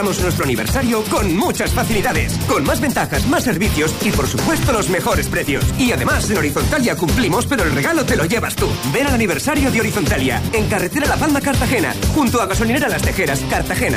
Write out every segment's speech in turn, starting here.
Celebramos nuestro aniversario con muchas facilidades, con más ventajas, más servicios y por supuesto los mejores precios. Y además en Horizontalia cumplimos, pero el regalo te lo llevas tú. Ven al aniversario de Horizontalia, en carretera La Palma Cartagena, junto a gasolinera Las Tejeras, Cartagena.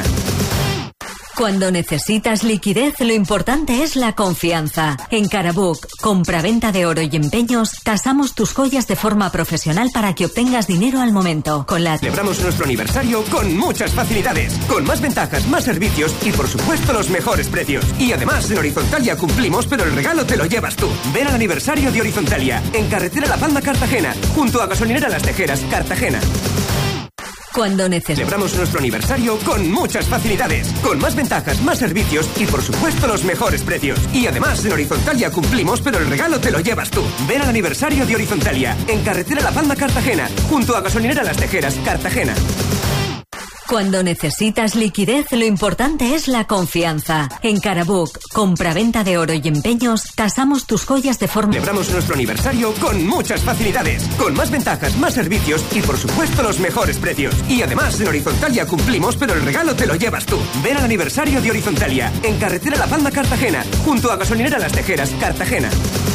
Cuando necesitas liquidez, lo importante es la confianza. En Carabook, compra-venta de oro y empeños, tasamos tus joyas de forma profesional para que obtengas dinero al momento. Celebramos nuestro aniversario con muchas facilidades, con más ventajas, más servicios y por supuesto los mejores precios. Y además en Horizontalia cumplimos, pero el regalo te lo llevas tú. Ven al aniversario de Horizontalia, en carretera La Palma Cartagena, junto a gasolinera Las Tejeras, Cartagena. Cuando Celebramos nuestro aniversario con muchas facilidades, con más ventajas, más servicios y por supuesto los mejores precios. Y además en Horizontalia cumplimos, pero el regalo te lo llevas tú. Ven al aniversario de Horizontalia, en carretera La Palma Cartagena, junto a gasolinera Las Tejeras, Cartagena. Cuando necesitas liquidez, lo importante es la confianza. En Carabook, compra-venta de oro y empeños, tasamos tus joyas de forma... Celebramos nuestro aniversario con muchas facilidades, con más ventajas, más servicios y por supuesto los mejores precios. Y además en Horizontalia cumplimos, pero el regalo te lo llevas tú. Ven al aniversario de Horizontalia, en carretera La Palma Cartagena, junto a gasolinera Las Tejeras, Cartagena.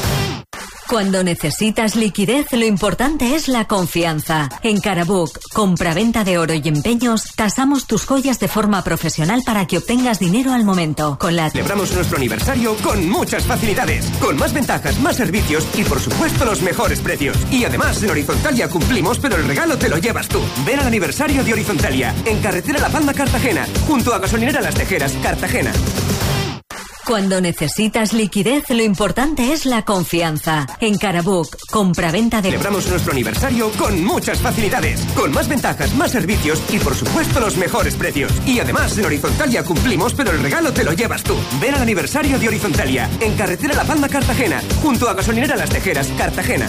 Cuando necesitas liquidez, lo importante es la confianza. En Carabook, compra-venta de oro y empeños, tasamos tus joyas de forma profesional para que obtengas dinero al momento. Celebramos nuestro aniversario con muchas facilidades, con más ventajas, más servicios y por supuesto los mejores precios. Y además en Horizontalia cumplimos, pero el regalo te lo llevas tú. Ven al aniversario de Horizontalia, en carretera La Palma Cartagena, junto a gasolinera Las Tejeras, Cartagena. Cuando necesitas liquidez, lo importante es la confianza. En Carabook, compra-venta de... Celebramos nuestro aniversario con muchas facilidades, con más ventajas, más servicios y por supuesto los mejores precios. Y además en Horizontalia cumplimos, pero el regalo te lo llevas tú. Ven al aniversario de Horizontalia, en carretera La Palma Cartagena, junto a gasolinera Las Tejeras, Cartagena.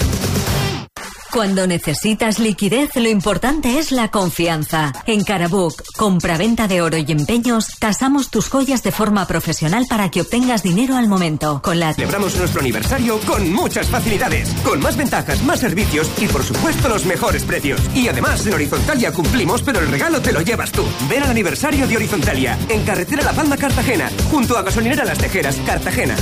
Cuando necesitas liquidez, lo importante es la confianza. En Carabook, compra-venta de oro y empeños, tasamos tus joyas de forma profesional para que obtengas dinero al momento. Celebramos nuestro aniversario con muchas facilidades, con más ventajas, más servicios y por supuesto los mejores precios. Y además en Horizontalia cumplimos, pero el regalo te lo llevas tú. Ven al aniversario de Horizontalia, en carretera La Palma Cartagena, junto a gasolinera Las Tejeras, Cartagena.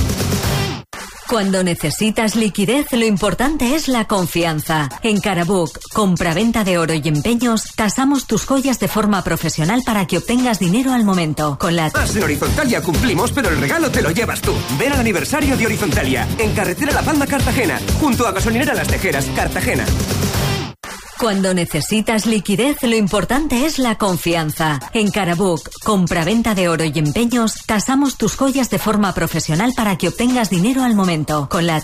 Cuando necesitas liquidez, lo importante es la confianza. En Carabook, compra-venta de oro y empeños, tasamos tus joyas de forma profesional para que obtengas dinero al momento. En Horizontalia cumplimos, pero el regalo te lo llevas tú. Ven al aniversario de Horizontalia, en carretera La Palma Cartagena, junto a gasolinera Las Tejeras, Cartagena. Cuando necesitas liquidez, lo importante es la confianza. En Carabook, compra-venta de oro y empeños, tasamos tus joyas de forma profesional para que obtengas dinero al momento.